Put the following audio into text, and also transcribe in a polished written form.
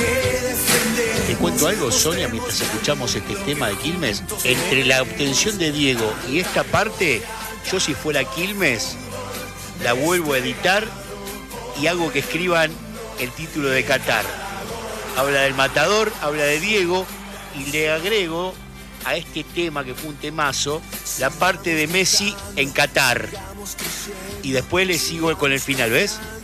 Te cuento algo, Sonia, mientras escuchamos este tema de Quilmes. Entre la obtención de Diego y esta parte, yo si fuera Quilmes, la vuelvo a editar y hago que escriban el título de Qatar. Habla del Matador, habla de Diego y le agrego a este tema, que fue un temazo, la parte de Messi en Qatar. Y después le sigo con el final, ¿ves?